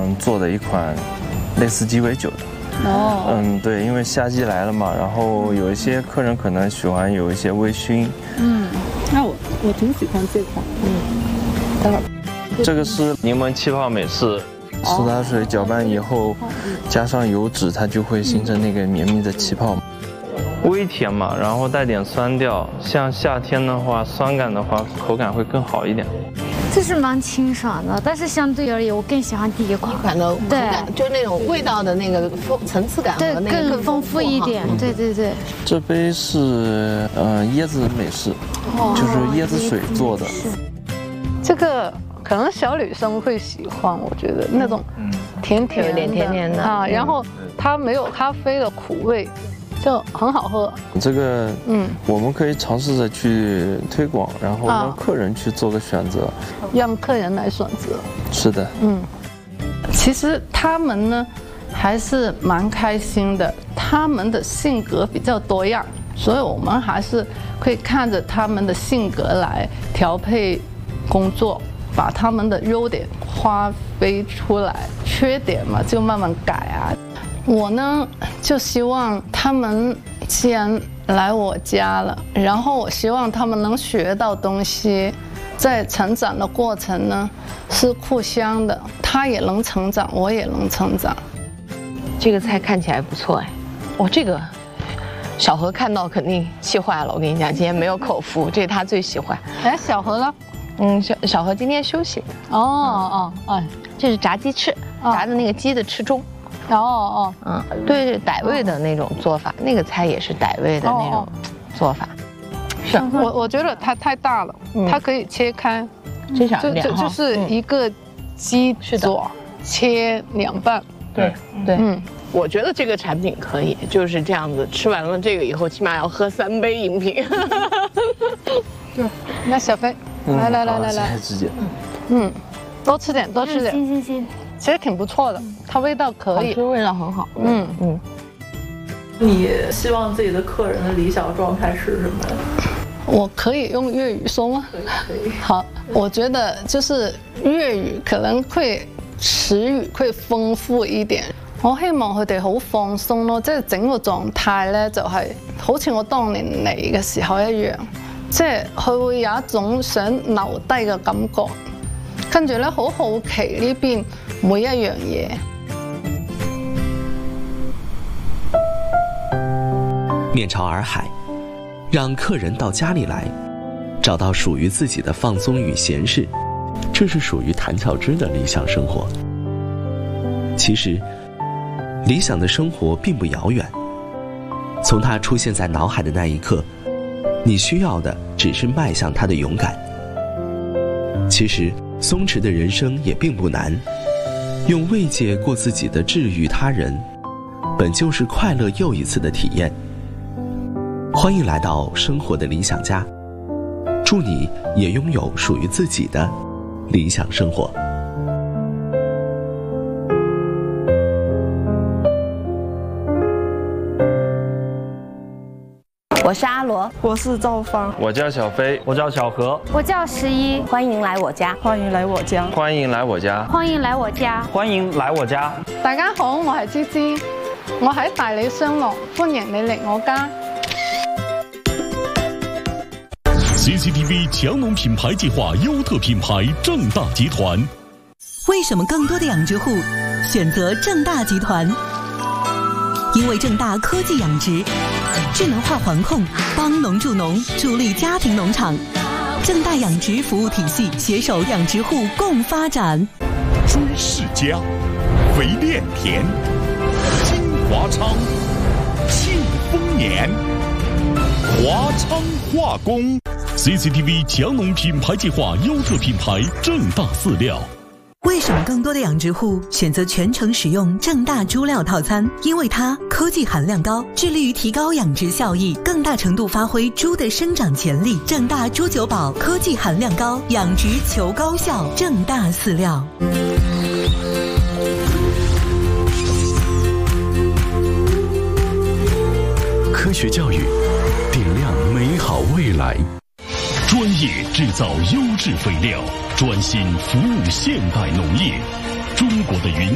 做的一款类似鸡尾酒的。 哦， 对，因为夏季来了嘛，然后有一些客人可能喜欢有一些微醺。 那我挺喜欢这款。待会儿。 这个是柠檬气泡美式，苏打水搅拌以后，加上油脂，它就会形成那个绵密的气泡。微甜嘛，然后带点酸调，像夏天的话，酸感的话，口感会更好一点。 这是蛮清爽的，但是相对而言，我更喜欢第一款的口感，就是那种味道的那个层次感和那个更丰富一点。对。 这杯是椰子美式，就是椰子水做的。 这个可能小女生会喜欢，我觉得那种甜甜的， 有点甜甜的啊，然后它没有咖啡的苦味。就很好喝， 这个我们可以尝试着去推广，然后让客人去做个选择， 让客人来选择。 是的， 其实他们呢还是蛮开心的，他们的性格比较多样，所以我们还是可以看着他们的性格来调配工作，把他们的优点发挥出来，缺点嘛就慢慢改啊。我呢，就希望他们既然来我家了，然后我希望他们能学到东西，在成长的过程呢是互相的，他也能成长，我也能成长。 这个菜看起来不错哎，这个小何看到肯定气坏了，我跟你讲，今天没有口福，这是他最喜欢。 哎，小何呢？ 小何今天休息。这是炸鸡翅，炸的那个鸡的翅中。对，傣味的那种做法，那个菜也是傣味的那种做法。 是，我觉得它太大了，它可以切开，就是一个鸡爪切2半。 对，我觉得这个产品可以，就是这样子，吃完了这个以后，起码要喝3杯饮品。 对，那小飞，来， 谢谢直接。 多吃点。 行。 其实挺不错的，它味道可以， 味道很好。 你希望自己的客人的理想状态是什么呀？ 我可以用粤语说吗？ 可以。 好，我觉得就是粵語可能會詞語會豐富一點。我希望佢哋好放鬆咯，即係整個狀態咧就係好似我當年嚟嘅時候一樣，即係佢會有一種想留低嘅感覺，跟住咧好好奇呢邊每一樣嘢。 面朝洱海，让客人到家里来，找到属于自己的放松与闲适，这是属于谭巧芝的理想生活。其实，理想的生活并不遥远，从它出现在脑海的那一刻，你需要的只是迈向它的勇敢。其实，松弛的人生也并不难，用慰藉过自己的治愈他人，本就是快乐又一次的体验。欢迎来到生活的理想家，祝你也拥有属于自己的理想生活。 我是阿罗， 我是赵芳， 我叫小飞， 我叫小何， 我叫11， 欢迎来我家， 欢迎来我家， 欢迎来我家， 欢迎来我家， 欢迎来我家。 大家好，我係芝芝，我喺大理雙龍，歡迎你嚟我家。 CCTV 强农品牌计划优特品牌正大集团。 为什么更多的养殖户选择正大集团？因为正大科技养殖，智能化环控，帮农助农，助力家庭农场。正大养殖服务体系携手养殖户共发展。 朱世家，肥炼田，金华昌，庆丰年，华昌化工。CCTV 强农品牌计划优特品牌正大饲料。 为什么更多的养殖户选择全程使用正大猪料套餐？因为它科技含量高，致力于提高养殖效益，更大程度发挥猪的生长潜力。正大猪酒宝科技含量高，养殖求高效。正大饲料。 科学教育，点亮美好未来。专业制造优质肥料，专心服务现代农业。中国的云